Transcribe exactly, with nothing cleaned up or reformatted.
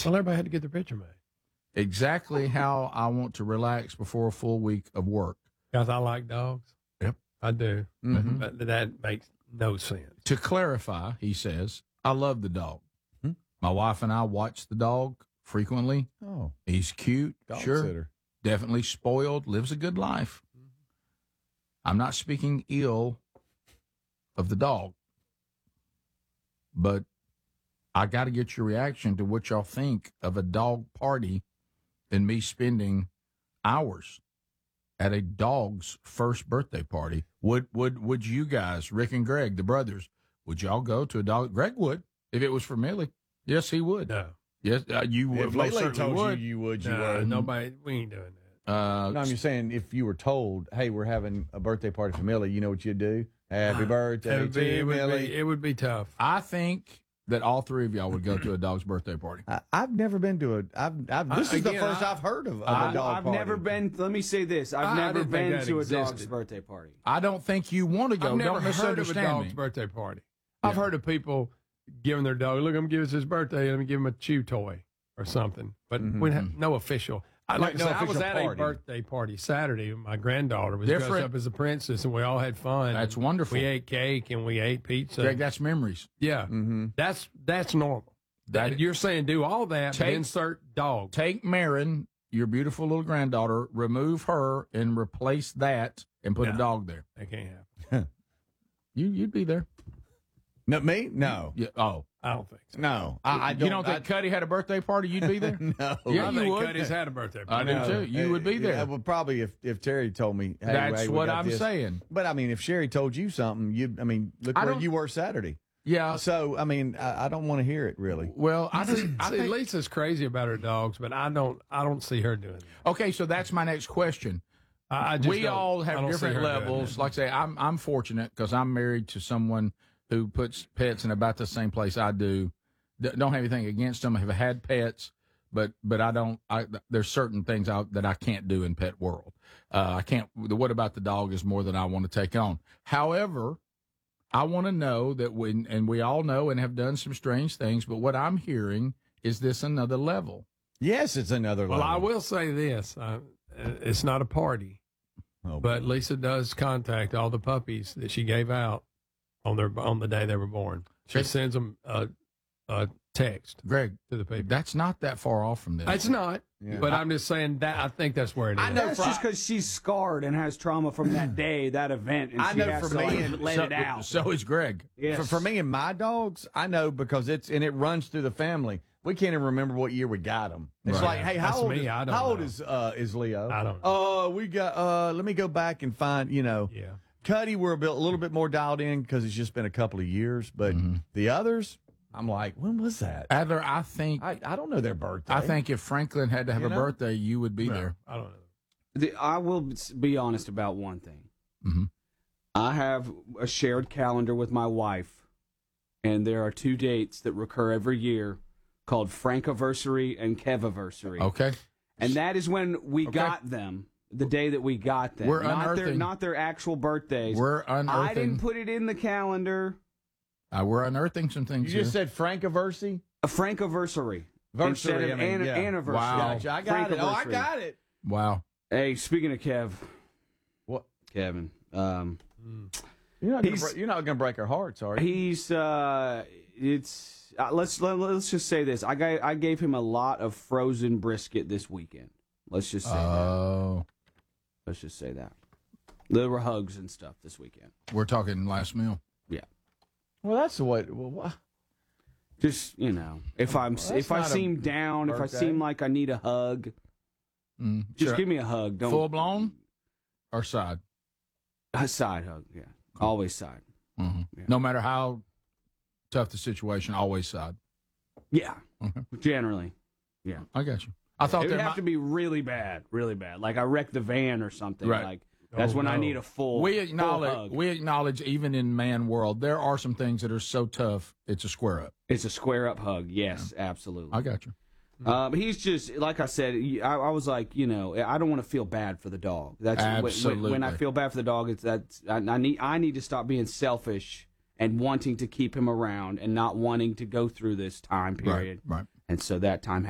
Well, everybody had to get their picture made. Exactly how I want to relax before a full week of work. Because I like dogs. Yep. I do. Mm-hmm. But, but that makes no sense. To clarify, he says, I love the dog. Hmm? My wife and I watch the dog frequently. Oh. He's cute. Dog sure. sitter. Definitely spoiled, lives a good life. I'm not speaking ill of the dog, but I got to get your reaction to what y'all think of a dog party and me spending hours at a dog's first birthday party. Would would would you guys, Rick and Greg, the brothers, would y'all go to a dog? Greg would, if it was for Millie. Yes, he would. No. Yes, uh, you would. If most Lele certainly told would. you you would, you No, would. nobody, we ain't doing that. Uh, No, I'm just saying, if you were told, hey, we're having a birthday party for Millie, you know what you'd do? Happy birthday It would, to be, it, would Millie. be, it would be tough. I think that all three of y'all would go to a dog's birthday party. I, I've never been to a. I've, I've, this I- is the again, first I- I've heard of, of I- a dog I've party. never been. Let me say this: I've I- I never didn't think been that to a dog's existed. birthday party. I don't think you want to go. I've never Don't heard of a misunderstand dog's me. birthday party. I've Yeah. heard of people giving their dog, look, I'm giving us his birthday, let me give him a chew toy or something. But Mhm. we have no official. I, No- like I no said, I was official at a party. birthday party Saturday. My granddaughter was dressed Different. up as a princess, and we all had fun. That's wonderful. We ate cake and we ate pizza. Greg, that's memories. yeah, Mm-hmm. that's that's normal. That- That you're saying do all that, but Take- insert dog. Take Marin, your beautiful little granddaughter, remove her and replace that and put No. a dog there. That can't happen. You, you'd be there. No, me? No. Yeah. Oh, I don't think so. No. I, I don't. you don't think Cuddy had a birthday party? You'd be there. No. Yeah, I you think would. Cuddy's had a birthday I party. do No. too. You would be there. Yeah, well, probably if, if Terry told me. Hey, That's hey, we what got I'm this. saying. But I mean, if Sherry told you something, you. I mean, look I where don't- you were Saturday. Yeah. So I mean, I, I don't want to hear it really. Well, I See, think, I see, think Lisa's crazy about her dogs, but I don't. I don't see her doing that. okay. So that's my next question. I, I just We don't- all I have don't see different her doing levels. that. Like I say, I'm I'm fortunate because I'm married to someone who puts pets in about the same place I do. D- don't have anything against them. Have had pets, but but I don't. I, there's certain things out that I can't do in pet world. Uh, I can't. The what about the dog is more than I want to take on. However, I want to know that when, and we all know and have done some strange things, but what I'm hearing is this another level. Yes, it's another Well, level. I will say this: uh, it's not a party, Oh, but Lisa does contact all the puppies that she gave out on their on the day they were born. She Okay. sends them a, a text Greg, to the people. that's not that far off from this. It's not, Yeah. but I'm just saying that I think that's where it is. I know That's just because she's scarred and has trauma from that day, that event, and I she know has for to me like, and- let so, it out. So is Greg. Yes. For, for me and my dogs, I know because it's and it runs through the family. We can't even remember what year we got them. It's Right. like, hey, how That's old? me. Is, I don't how old know. is uh, is Leo? I don't know. Oh, we got. Uh, let me go back and find. You know, Yeah. Cuddy, we're a, bit, a little bit more dialed in because it's just been a couple of years. But Mm-hmm. the others, I'm like, when was that? Adler, I think I, I don't know their birthday. I think if Franklin had to have You a know? birthday, you would be No, there. I don't know. The, I will be honest about one thing. Mhm. I have a shared calendar with my wife, and there are two dates that recur every year called Frankiversary and Keviversary. Okay. And that is when we Okay. got them, the day that we got them. We're not their, unearthing- not their actual birthdays. We're I unearthing. didn't put it in the calendar. uh, we're unearthing some you things just here. said Frankiversary. A Frankiversary. Versary, Instead of I mean, an- yeah. anniversary. Wow. Gotcha. I got it. Oh, I Frankiversary. got it. Wow. Hey, speaking of Kev. What? Kevin. Um, You're not gonna He's- break, you're not going to break our hearts, are you? he's, uh, it's, uh, let's, let, let's just say this. I gave, I gave him a lot of frozen brisket this weekend. Let's just say that. Oh, Let's just say that. There were hugs and stuff this weekend. we're talking last meal. Yeah. Well, that's what. Well, what? Just, you know, if I'm, that's if I not a seem down, if I birthday. seem like I need a hug, Mm. just Sure. give me a hug. Don't, Full blown or side? a side hug. Yeah. Always side. Mhm. Yeah. No matter how tough the situation, always side. Yeah. Okay. Generally. I got you. I thought It would there have might, to be really bad, really bad. Like I wrecked the van or something. Right. Like that's Oh, when I no. need a full. we full acknowledge hug. we acknowledge even in man world there are some things that are so tough it's a square up. It's a square up hug. Yes, absolutely. I got you. Um, he's just like I said. I, I was like, you know, I don't want to feel bad for the dog. That's when- when, Absolutely. when I feel bad for the dog. It's that I, I need I need to stop being selfish and wanting to keep him around and not wanting to go through this time period. Right. Right. And so that time